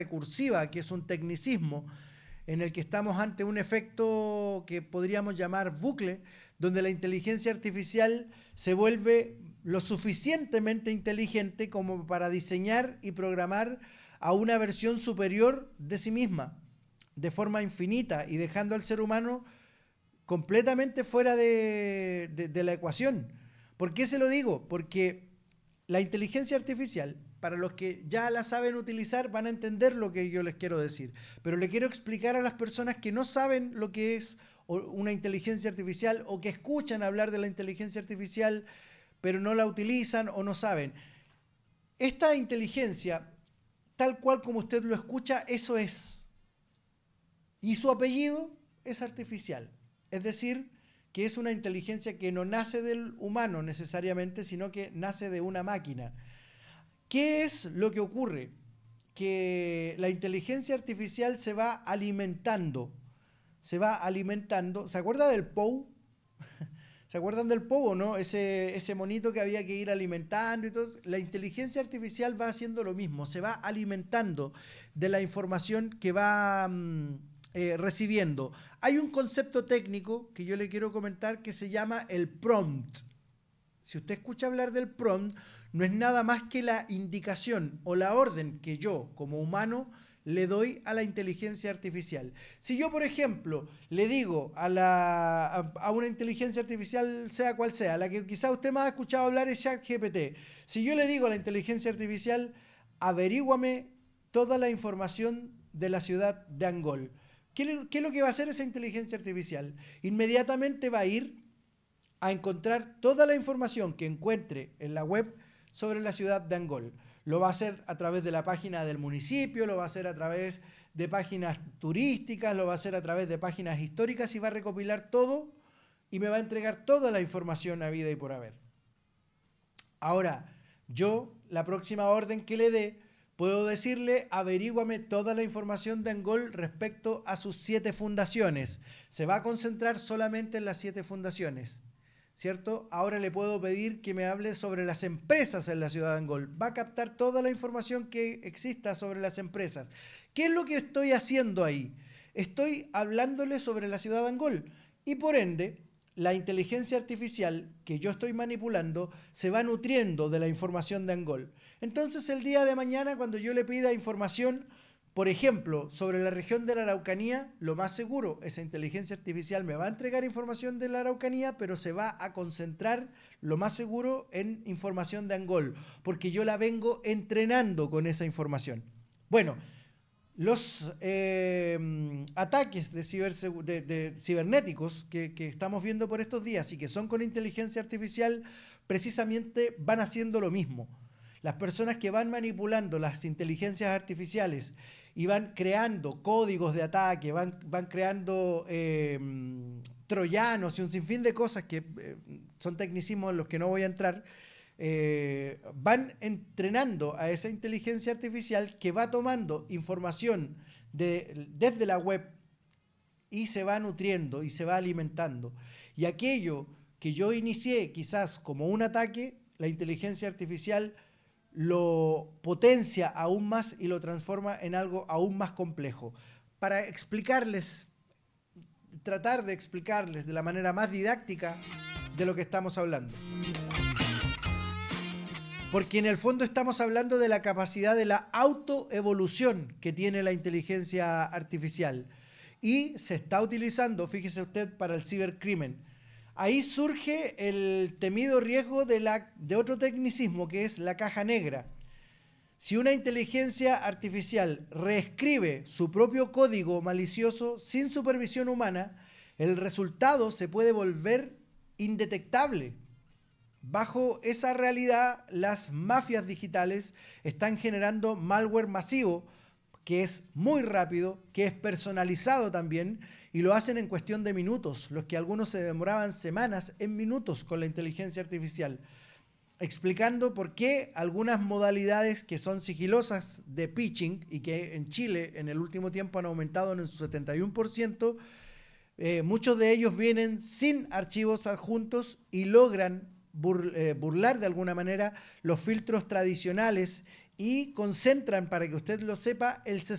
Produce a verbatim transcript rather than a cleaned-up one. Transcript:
recursiva, que es un tecnicismo en el que estamos ante un efecto que podríamos llamar bucle, donde la inteligencia artificial se vuelve lo suficientemente inteligente como para diseñar y programar a una versión superior de sí misma, de forma infinita, y dejando al ser humano completamente fuera de, de, de la ecuación. ¿Por qué se lo digo? Porque la inteligencia artificial, para los que ya la saben utilizar, van a entender lo que yo les quiero decir. Pero le quiero explicar a las personas que no saben lo que es una inteligencia artificial o que escuchan hablar de la inteligencia artificial, pero no la utilizan o no saben. Esta inteligencia, tal cual como usted lo escucha, eso es. Y su apellido es artificial. Es decir, que es una inteligencia que no nace del humano necesariamente, sino que nace de una máquina. ¿Qué es lo que ocurre? Que la inteligencia artificial se va alimentando, se va alimentando. ¿Se acuerda del P O U? ¿Se acuerdan del P O U o no? Ese, ese monito que había que ir alimentando y todo. La inteligencia artificial va haciendo lo mismo, se va alimentando de la información que va mmm, eh, recibiendo. Hay un concepto técnico que yo le quiero comentar que se llama el prompt. Si usted escucha hablar del prompt, no es nada más que la indicación o la orden que yo, como humano, le doy a la inteligencia artificial. Si yo, por ejemplo, le digo a, la, a, a una inteligencia artificial, sea cual sea, la que quizá usted más ha escuchado hablar es ChatGPT. Si yo le digo a la inteligencia artificial, averíguame toda la información de la ciudad de Angol. ¿Qué, ¿Qué es lo que va a hacer esa inteligencia artificial? Inmediatamente va a ir a encontrar toda la información que encuentre en la web sobre la ciudad de Angol. Lo va a hacer a través de la página del municipio, lo va a hacer a través de páginas turísticas, lo va a hacer a través de páginas históricas y va a recopilar todo y me va a entregar toda la información a vida y por haber. Ahora, yo, la próxima orden que le dé, puedo decirle, averíguame toda la información de Angol respecto a sus siete fundaciones. Se va a concentrar solamente en las siete fundaciones, ¿cierto? Ahora le puedo pedir que me hable sobre las empresas en la ciudad de Angol. Va a captar toda la información que exista sobre las empresas. ¿Qué es lo que estoy haciendo ahí? Estoy hablándole sobre la ciudad de Angol y por ende la inteligencia artificial que yo estoy manipulando se va nutriendo de la información de Angol. Entonces el día de mañana cuando yo le pida información, por ejemplo, sobre la región de la Araucanía, lo más seguro, esa inteligencia artificial me va a entregar información de la Araucanía, pero se va a concentrar, lo más seguro, en información de Angol, porque yo la vengo entrenando con esa información. Bueno, los eh, ataques de, de, de cibernéticos que, que estamos viendo por estos días y que son con inteligencia artificial, precisamente van haciendo lo mismo. Las personas que van manipulando las inteligencias artificiales y van creando códigos de ataque, van, van creando eh, troyanos y un sinfín de cosas que eh, son tecnicismos en los que no voy a entrar, eh, van entrenando a esa inteligencia artificial que va tomando información de, desde la web y se va nutriendo y se va alimentando. Y aquello que yo inicié quizás como un ataque, la inteligencia artificial lo potencia aún más y lo transforma en algo aún más complejo. Para explicarles, tratar de explicarles de la manera más didáctica de lo que estamos hablando. Porque en el fondo estamos hablando de la capacidad de la autoevolución que tiene la inteligencia artificial. Y se está utilizando, fíjese usted, para el cibercrimen. Ahí surge el temido riesgo de, la, de otro tecnicismo que es la caja negra. Si una inteligencia artificial reescribe su propio código malicioso sin supervisión humana, el resultado se puede volver indetectable. Bajo esa realidad, las mafias digitales están generando malware masivo que es muy rápido, que es personalizado también, y lo hacen en cuestión de minutos, los que algunos se demoraban semanas en minutos con la inteligencia artificial, explicando por qué algunas modalidades que son sigilosas de phishing y que en Chile en el último tiempo han aumentado en su setenta y uno por ciento, eh, muchos de ellos vienen sin archivos adjuntos y logran bur eh, burlar de alguna manera los filtros tradicionales y concentran, para que usted lo sepa, el